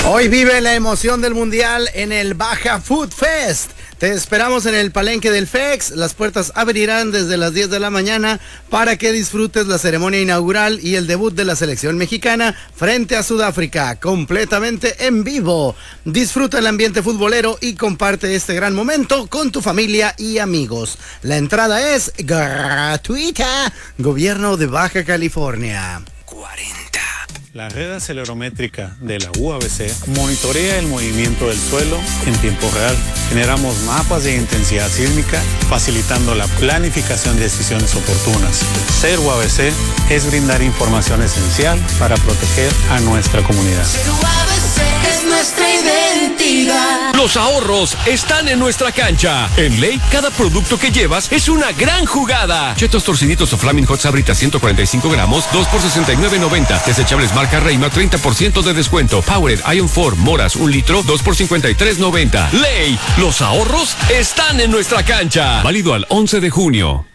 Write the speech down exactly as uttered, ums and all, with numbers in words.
Hoy vive la emoción del Mundial en el Baja Food Fest. Te esperamos en el Palenque del F E X. Las puertas abrirán desde las diez de la mañana para que disfrutes la ceremonia inaugural y el debut de la selección mexicana frente a Sudáfrica, completamente en vivo. Disfruta el ambiente futbolero y comparte este gran momento con tu familia y amigos. La entrada es gratuita. Gobierno de Baja California. cuarenta. La red acelerométrica de la U A B C monitorea el movimiento del suelo en tiempo real. Generamos mapas de intensidad sísmica, facilitando la planificación de decisiones oportunas. Ser U A B C es brindar información esencial para proteger a nuestra comunidad. Ser U A B C es nuestra identidad. Los ahorros están en nuestra cancha. En Ley, cada producto que llevas es una gran jugada. Chetos torciditos o Flaming Hot Sabritas ciento cuarenta y cinco gramos, dos por sesenta y nueve noventa. Desechables marca Reima, treinta por ciento de descuento. Powered Ion cuatro, moras, un litro, dos por cincuenta y tres noventa. Ley, los ahorros están en nuestra cancha. Válido al once de junio.